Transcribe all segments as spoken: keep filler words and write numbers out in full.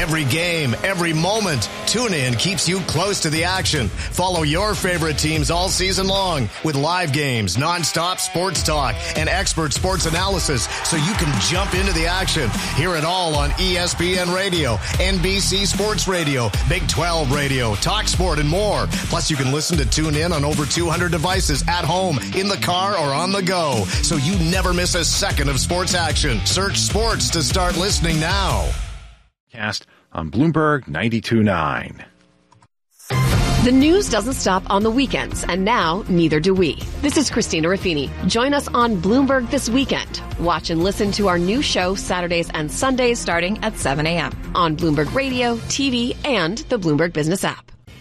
Every game, every moment, TuneIn keeps you close to the action. Follow your favorite teams all season long with live games, nonstop sports talk, and expert sports analysis so you can jump into the action. Hear it all on E S P N Radio, N B C Sports Radio, Big twelve Radio, Talk Sport, and more. Plus, you can listen to TuneIn on over two hundred devices at home, in the car, or on the go, so you never miss a second of sports action. Search sports to start listening now. Cast on Bloomberg ninety-two point nine. The news doesn't stop on the weekends, and now neither do we. This is Christina Ruffini. Join us on Bloomberg This Weekend. Watch and listen to our new show Saturdays and Sundays starting at seven a.m. on Bloomberg Radio, T V, and the Bloomberg Business app.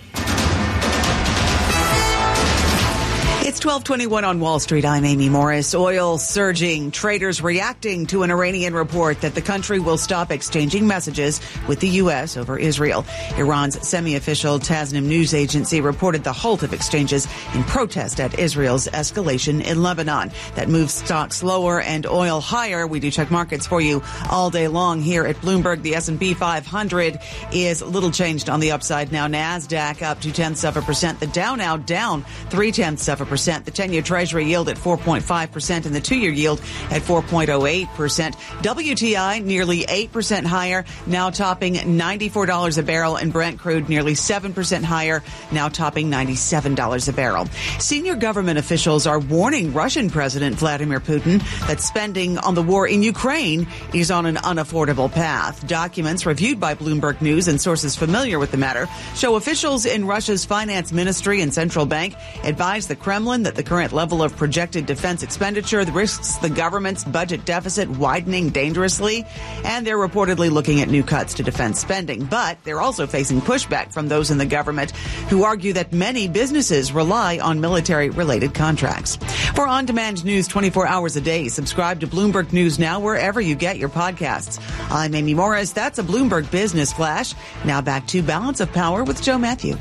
It's twelve twenty-one on Wall Street. I'm Amy Morris. Oil surging. Traders reacting to an Iranian report that the country will stop exchanging messages with the U S over Israel. Iran's semi-official Tasnim news agency reported the halt of exchanges in protest at Israel's escalation in Lebanon. That moves stocks lower and oil higher. We do check markets for you all day long here at Bloomberg. The S and P five hundred is little changed on the upside now. NASDAQ up two-tenths of a percent. The Dow now down three-tenths of a percent. The ten-year Treasury yield at four point five percent and the two-year yield at four point oh eight percent. W T I nearly eight percent higher, now topping ninety-four dollars a barrel, and Brent crude nearly seven percent higher, now topping ninety-seven dollars a barrel. Senior government officials are warning Russian President Vladimir Putin that spending on the war in Ukraine is on an unaffordable path. Documents reviewed by Bloomberg News and sources familiar with the matter show officials in Russia's finance ministry and central bank advise the Kremlin that the current level of projected defense expenditure risks the government's budget deficit widening dangerously, and they're reportedly looking at new cuts to defense spending. But they're also facing pushback from those in the government who argue that many businesses rely on military-related contracts. For on-demand news twenty-four hours a day, subscribe to Bloomberg News Now wherever you get your podcasts. I'm Amy Morris. That's a Bloomberg Business Flash. Now back to Balance of Power with Joe Matthew.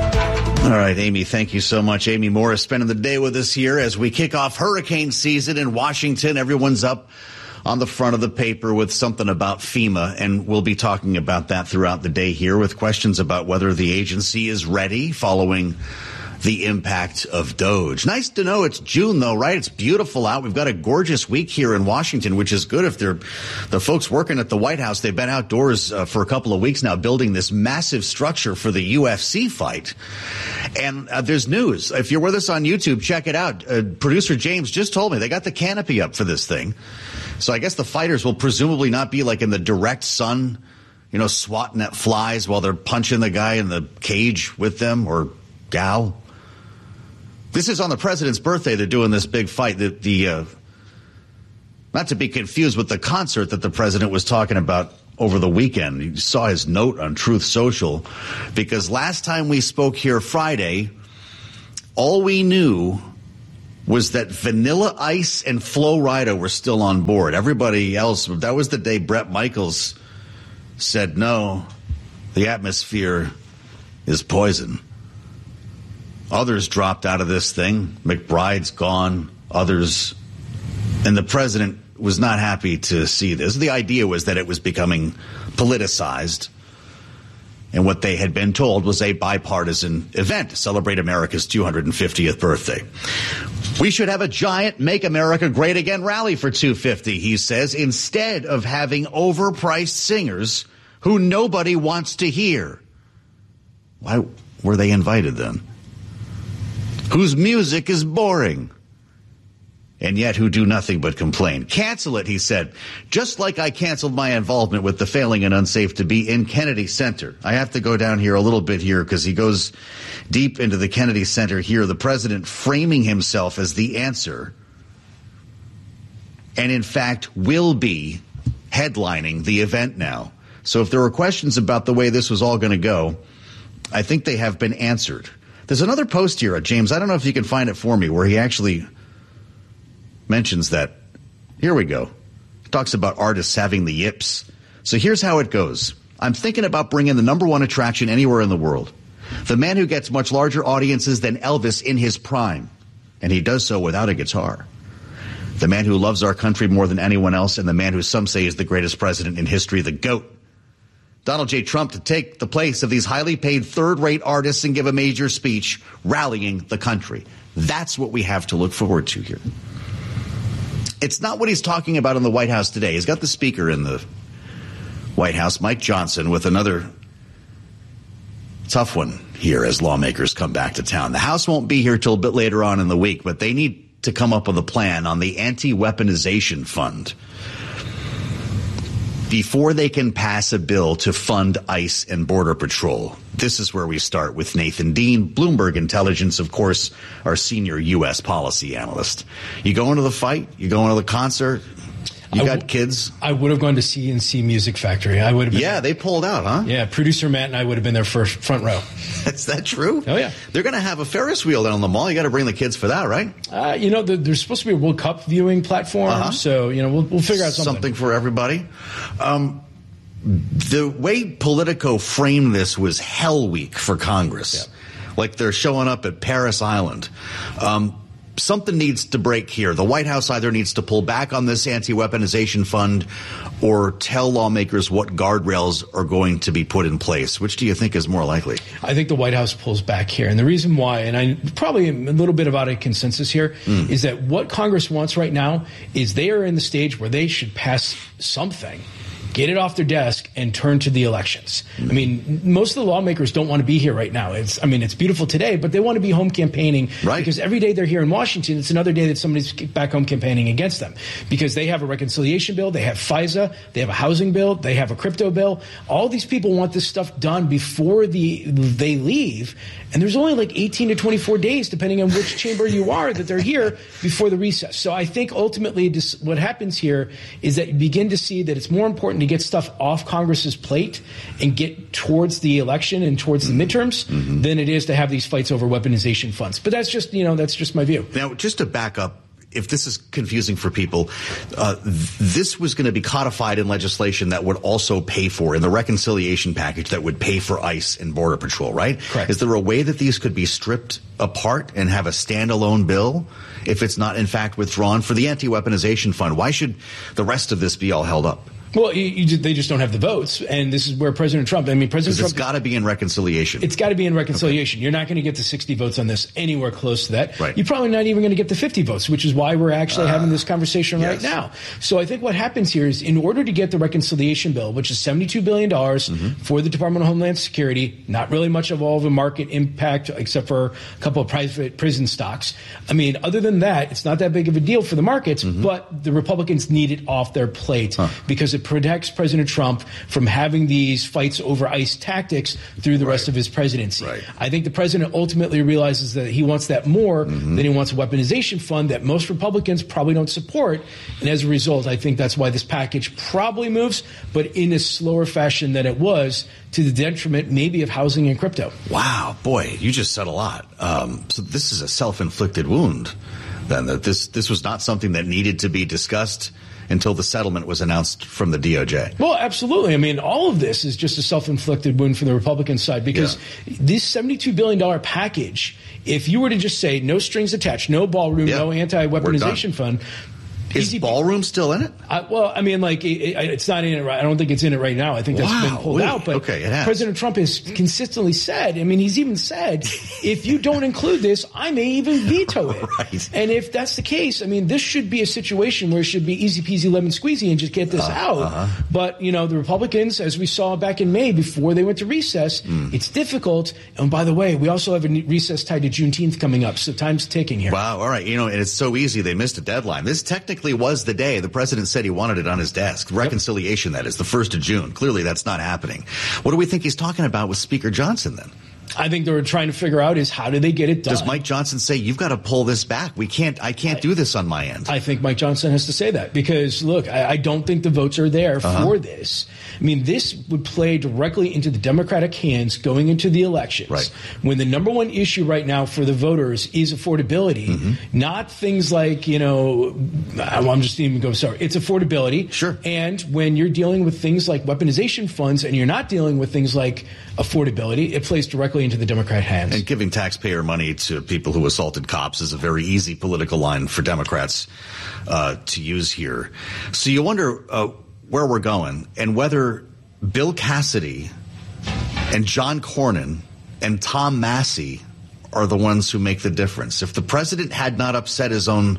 All right, Amy, thank you so much. Amy Morris spending the day with us here as we kick off hurricane season in Washington. Everyone's up on the front of the paper with something about FEMA, and we'll be talking about that throughout the day here with questions about whether the agency is ready following the impact of Doge. Nice to know it's June, though, right? It's beautiful out. We've got a gorgeous week here in Washington, which is good if they're the folks working at the White House. They've been outdoors uh, for a couple of weeks now building this massive structure for the U F C fight. And uh, there's news. If you're with us on YouTube, check it out. Uh, producer James just told me they got the canopy up for this thing. So I guess the fighters will presumably not be like in the direct sun, you know, swatting at flies while they're punching the guy in the cage with them or gal. This is on the president's birthday. They're doing this big fight. The, the uh, not to be confused with the concert that the president was talking about over the weekend. You saw his note on Truth Social, because last time we spoke here Friday, all we knew was that Vanilla Ice and Flo Rida were still on board. Everybody else, that was the day Bret Michaels said, no, the atmosphere is poison. Others dropped out of this thing. McBride's gone. Others. And the president was not happy to see this. The idea was that it was becoming politicized. And what they had been told was a bipartisan event to celebrate America's two hundred fiftieth birthday. We should have a giant Make America Great Again rally for two fifty, he says, instead of having overpriced singers who nobody wants to hear. Why were they invited then? Whose music is boring, and yet who do nothing but complain. Cancel it, he said, just like I canceled my involvement with the failing and unsafe to be in Kennedy Center. I have to go down here a little bit here because he goes deep into the Kennedy Center here, the president framing himself as the answer, and in fact will be headlining the event now. So if there were questions about the way this was all going to go, I think they have been answered. There's another post here, James. I don't know if you can find it for me, where he actually mentions that. Here we go. He talks about artists having the yips. So here's how it goes. I'm thinking about bringing the number one attraction anywhere in the world. The man who gets much larger audiences than Elvis in his prime. And he does so without a guitar. The man who loves our country more than anyone else, and the man who some say is the greatest president in history, the GOAT. Donald J. Trump to take the place of these highly paid third-rate artists and give a major speech rallying the country. That's what we have to look forward to here. It's not what he's talking about in the White House today. He's got the speaker in the White House, Mike Johnson, with another tough one here as lawmakers come back to town. The House won't be here till a bit later on in the week, but they need to come up with a plan on the anti-weaponization fund before they can pass a bill to fund ICE and Border Patrol. This is where we start with Nathan Dean, Bloomberg Intelligence, of course, our senior U S policy analyst. You going to the fight? You going to the concert? You got kids? I would have gone to C and C Music Factory. I would have been Yeah, there. They pulled out, huh? Yeah, producer Matt and I would have been there first, front row. Is that true? Oh, yeah. They're going to have a Ferris wheel down the mall. You got to bring the kids for that, right? Uh, you know, the, there's supposed to be a World Cup viewing platform, uh-huh. so, you know, we'll, we'll figure out something. Something for everybody. Um, the way Politico framed this was hell week for Congress. Yeah. Like they're showing up at Paris Island. Um, something needs to break here. The White House either needs to pull back on this anti-weaponization fund or tell lawmakers what guardrails are going to be put in place. Which do you think is more likely? I think the White House pulls back here. And the reason why, and I probably am a little bit about a consensus here, mm. is that what Congress wants right now is they are in the stage where they should pass something, get it off their desk, and turn to the elections. Mm. I mean, most of the lawmakers don't want to be here right now. It's, I mean, it's beautiful today, but they want to be home campaigning. Right. Because every day they're here in Washington, it's another day that somebody's back home campaigning against them. Because they have a reconciliation bill, they have FISA, they have a housing bill, they have a crypto bill. All these people want this stuff done before the they leave. And there's only like eighteen to twenty-four days, depending on which chamber you are, that they're here before the recess. So I think ultimately this, what happens here is that you begin to see that it's more important to get stuff off Congress's plate and get towards the election and towards the midterms mm-hmm. than it is to have these fights over weaponization funds. But that's just, you know, that's just my view. Now, just to back up, if this is confusing for people, uh, th- this was going to be codified in legislation that would also pay for, in the reconciliation package, that would pay for ICE and Border Patrol, right? Correct. Is there a way that these could be stripped apart and have a standalone bill if it's not, in fact, withdrawn for the anti-weaponization fund? Why should the rest of this be all held up? Well, you, you, they just don't have the votes, and this is where President Trump. I mean, President Trump. It's got to be in reconciliation. It's got to be in reconciliation. Okay. You're not going to get the sixty votes on this anywhere close to that. Right. You're probably not even going to get the fifty votes, which is why we're actually uh, having this conversation yes. right now. So I think what happens here is, in order to get the reconciliation bill, which is seventy-two billion dollars mm-hmm. for the Department of Homeland Security, not really much of all of a market impact except for a couple of private prison stocks. I mean, other than that, it's not that big of a deal for the markets, mm-hmm. but the Republicans need it off their plate huh. because it protects President Trump from having these fights over ICE tactics through the right. rest of his presidency. Right. I think the president ultimately realizes that he wants that more mm-hmm. than he wants a weaponization fund that most Republicans probably don't support. And as a result, I think that's why this package probably moves, but in a slower fashion than it was, to the detriment maybe of housing and crypto. Wow, boy, you just said a lot. Um, so this is a self-inflicted wound, then, that this, this was not something that needed to be discussed until the settlement was announced from the D O J. Well, absolutely. I mean, all of this is just a self-inflicted wound for the Republican side because yeah. this seventy-two billion dollars package, if you were to just say no strings attached, no ballroom, yeah. no anti-weaponization fund. Is ballroom still in it? I, well, I mean, like, it, it, it's not in it right. I don't think it's in it right now. I think that's wow, been pulled really? out. But okay, it has. President Trump has consistently said, I mean, he's even said, if you don't include this, I may even veto it. Right. And if that's the case, I mean, this should be a situation where it should be easy peasy lemon squeezy and just get this uh, out. Uh-huh. But, you know, the Republicans, as we saw back in May before they went to recess, mm. it's difficult. And by the way, we also have a recess tied to Juneteenth coming up. So time's ticking here. Wow. All right. You know, and it's so easy. They missed a deadline. This technically was the day. The president said he wanted it on his desk. Reconciliation, yep. that is, the first of June. Clearly, that's not happening. What do we think he's talking about with Speaker Johnson, then? I think they're trying to figure out is how do they get it done? Does Mike Johnson say, you've got to pull this back? We can't, I can't I, do this on my end. I think Mike Johnson has to say that because, look, I, I don't think the votes are there uh-huh. for this. I mean, this would play directly into the Democratic hands going into the elections. Right. When the number one issue right now for the voters is affordability, mm-hmm. not things like, you know, I'm just even go, sorry, it's affordability. Sure. And when you're dealing with things like weaponization funds and you're not dealing with things like affordability, it plays directly into the Democrat hands. And giving taxpayer money to people who assaulted cops is a very easy political line for Democrats uh, to use here. So you wonder uh, where we're going and whether Bill Cassidy and John Cornyn and Tom Massey are the ones who make the difference. If the president had not upset his own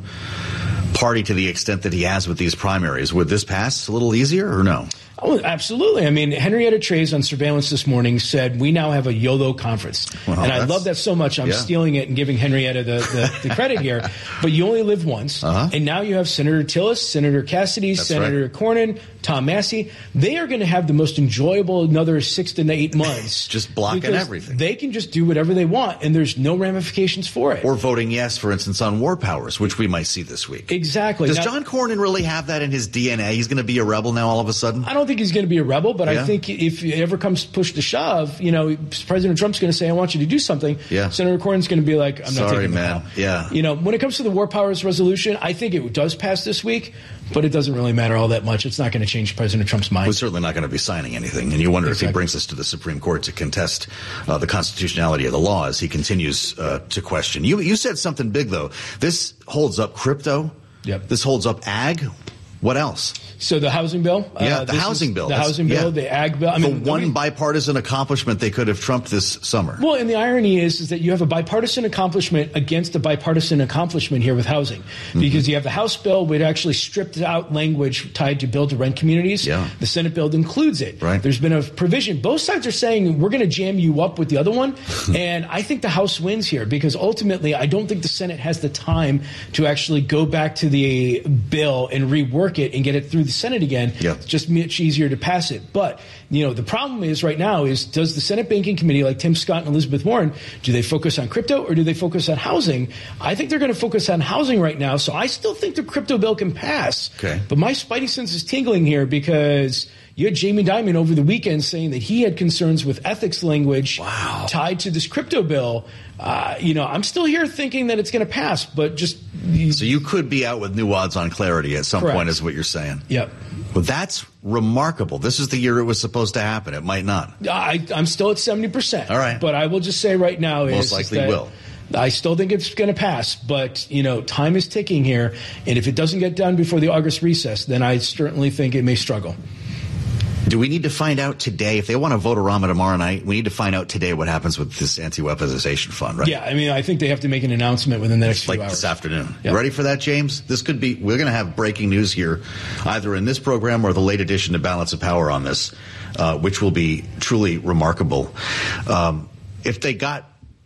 party to the extent that he has with these primaries, would this pass a little easier or no? Oh, absolutely. I mean, Henrietta Trey's on surveillance this morning said we now have a YOLO conference. Well, and I love that so much. I'm yeah. stealing it and giving Henrietta the, the, the credit here. But you only live once. Uh-huh. And now you have Senator Tillis, Senator Cassidy, That's Senator right. Cornyn, Tom Massey. They are going to have the most enjoyable another six to eight months. Just blocking everything. They can just do whatever they want, and there's no ramifications for it. Or voting yes, for instance, on war powers, which we might see this week. Exactly. Does now, John Cornyn really have that in his D N A? He's going to be a rebel now all of a sudden? I don't think he's going to be a rebel, but yeah. I think if it ever comes push to shove, you know, President Trump's going to say, I want you to do something. Yeah. Senator Cornyn's going to be like, I'm not Sorry, taking man. that. Yeah. You know, when it comes to the war powers resolution, I think it does pass this week, but it doesn't really matter all that much. It's not going to change President Trump's mind. We're certainly not going to be signing anything. And you wonder exactly. if he brings us to the Supreme Court to contest uh, the constitutionality of the law as he continues uh, to question. You, you said something big, though. This holds up crypto. Yep. This holds up ag. What else? So the housing bill? Yeah, uh, the housing bill. The That's, housing bill, yeah. the ag bill. I mean, the one we, bipartisan accomplishment they could have trumped this summer. Well, and the irony is, is that you have a bipartisan accomplishment against a bipartisan accomplishment here with housing. Because mm-hmm. you have the House bill, which actually stripped out language tied to build-to-rent communities. Yeah. The Senate bill includes it. Right. There's been a provision. Both sides are saying we're going to jam you up with the other one. And I think the House wins here because ultimately I don't think the Senate has the time to actually go back to the bill and rework it and get it through the Senate again. Yeah. It's just much easier to pass it. But, you know, the problem is right now is does the Senate Banking Committee, like Tim Scott and Elizabeth Warren, do they focus on crypto or do they focus on housing? I think they're going to focus on housing right now. So I still think the crypto bill can pass. Okay. But my spidey sense is tingling here because you had Jamie Dimon over the weekend saying that he had concerns with ethics language wow. tied to this crypto bill. Uh, you know, I'm still here thinking that it's going to pass, but just... So you could be out with new odds on clarity at some Correct. point is what you're saying. Yep. But that's remarkable. This is the year it was supposed to happen. It might not. I, I'm still at seventy percent. All right. But I will just say right now is... Most likely is that will. I still think it's going to pass, but, you know, time is ticking here. And if it doesn't get done before the August recess, then I certainly think it may struggle. Do we need to find out today, if they want to vote Orama tomorrow night, we need to find out today what happens with this anti-weaponization fund, right? Yeah, I mean, I think they have to make an announcement within the next like few hours. This afternoon. Yep. You ready for that, James? This could be, we're going to have breaking news here, either in this program or the late edition of Balance of Power on this, uh, which will be truly remarkable. Um, if they got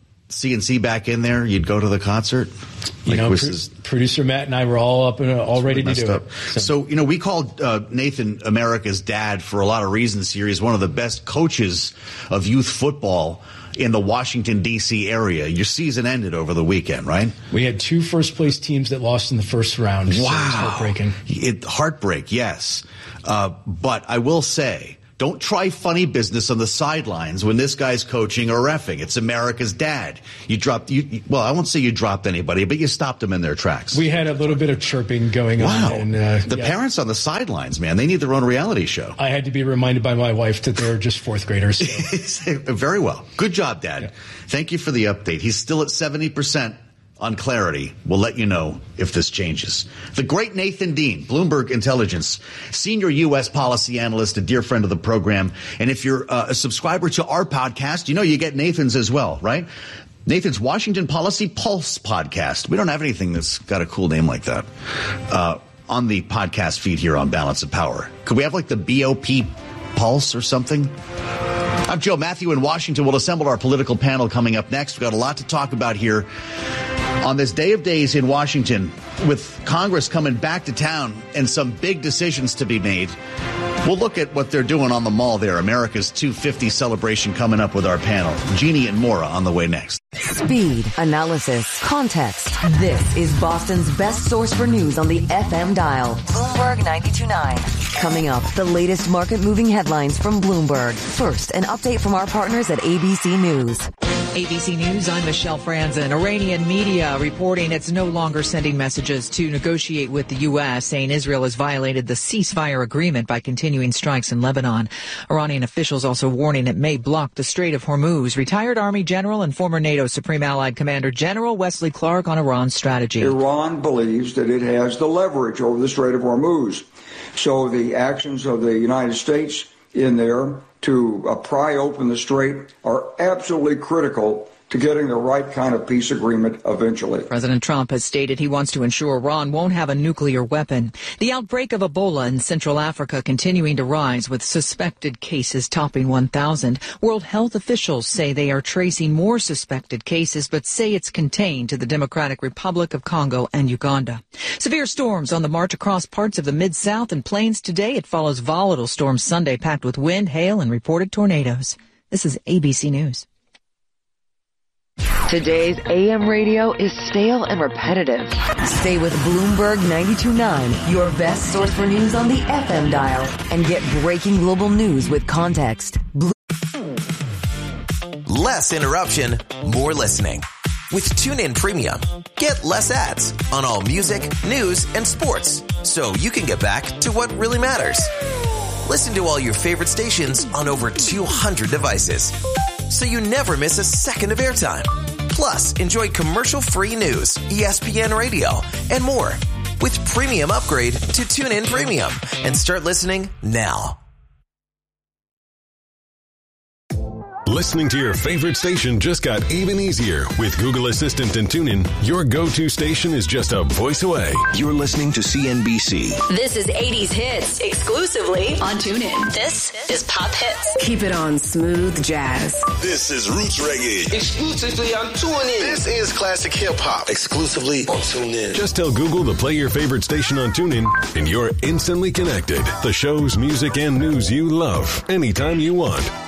C N C back in there, you'd go to the concert? You like know, pro- is, producer Matt and I were all up and all ready really to do up. it. So. so, you know, we called uh, Nathan America's dad for a lot of reasons here. He's one of the best coaches of youth football in the Washington, D C area. Your season ended over the weekend, right? We had two first-place teams that lost in the first round. Wow. So it was heartbreaking. It, heartbreak, yes. Uh, but I will say, don't try funny business on the sidelines when this guy's coaching or reffing. It's America's dad. You dropped, you, well, I won't say you dropped anybody, but you stopped them in their tracks. We had a little bit of chirping going wow. on. Wow. Uh, the yeah. parents on the sidelines, man, they need their own reality show. I had to be reminded by my wife that they're just fourth graders. So. Very well. Good job, Dad. Yeah. Thank you for the update. He's still at seventy percent. On clarity. We'll let you know if this changes. The great Nathan Dean, Bloomberg Intelligence, senior U S policy analyst, a dear friend of the program. And if you're uh, a subscriber to our podcast, you know you get Nathan's as well, right? Nathan's Washington Policy Pulse podcast. We don't have anything that's got a cool name like that uh, on the podcast feed here on Balance of Power. Could we have like the B O P Pulse or something? I'm Joe Matthew in Washington. We'll assemble our political panel coming up next. We've got a lot to talk about here on this day of days in Washington, with Congress coming back to town and some big decisions to be made. We'll look at what they're doing on the mall there. America's two fifty celebration coming up with our panel. Jeannie and Maura on the way next. Speed, analysis, context. This is Boston's best source for news on the F M dial. Bloomberg ninety-two point nine. Coming up, the latest market-moving headlines from Bloomberg. First, an update from our partners at A B C News. A B C News, I'm Michelle Franzen. Iranian media reporting it's no longer sending messages to negotiate with the U S, saying Israel has violated the ceasefire agreement by continuing strikes in Lebanon. Iranian officials also warning it may block the Strait of Hormuz. Retired Army General and former NATO Supreme Allied Commander General Wesley Clark on Iran's strategy. Iran believes that it has the leverage over the Strait of Hormuz. So the actions of the United States in there to uh, pry open the strait are absolutely critical to getting the right kind of peace agreement eventually. President Trump has stated he wants to ensure Iran won't have a nuclear weapon. The outbreak of Ebola in Central Africa continuing to rise, with suspected cases topping one thousand. World health officials say they are tracing more suspected cases, but say it's contained to the Democratic Republic of Congo and Uganda. Severe storms on the march across parts of the Mid-South and Plains today. It follows volatile storms Sunday packed with wind, hail, and reported tornadoes. This is A B C News. Today's A M radio is stale and repetitive. Stay with Bloomberg ninety-two point nine, your best source for news on the F M dial, and get breaking global news with context. Blo- Less interruption, more listening. With TuneIn Premium, get less ads on all music, news, and sports, so you can get back to what really matters. Listen to all your favorite stations on over two hundred devices, so you never miss a second of airtime. Plus, enjoy commercial-free news, E S P N Radio, and more. With Premium Upgrade to TuneIn Premium, and start listening now. Listening to your favorite station just got even easier. With Google Assistant and TuneIn, your go-to station is just a voice away. You're listening to C N B C. This is eighties hits exclusively on TuneIn. This is Pop Hits. Keep it on smooth jazz. This is Roots Reggae. Exclusively on TuneIn. This is classic hip hop. Exclusively on TuneIn. Just tell Google to play your favorite station on TuneIn, and you're instantly connected. The shows, music, and news you love anytime you want.